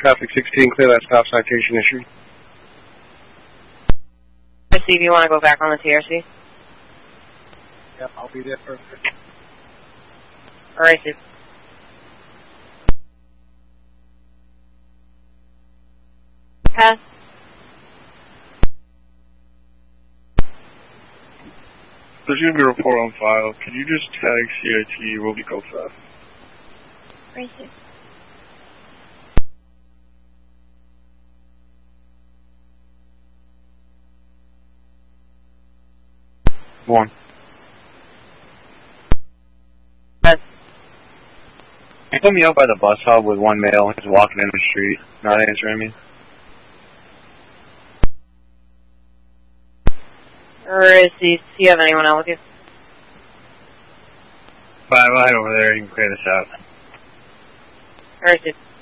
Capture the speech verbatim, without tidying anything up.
traffic sixteen, clear that stop citation issued. Steve, you want to go back on the T R C? Yep, I'll be there for... Alright, Steve. Pass. There's going to be a report on file. Could you just tag C I T Wilkie Colfax? Right, Steve. One. Pass. You put me out by the bus hub with one male. He's walking in the street, not answering me. Alright, Steve. Do you have anyone else with you? Five, right over there. You can clear this out. Alright, Steve.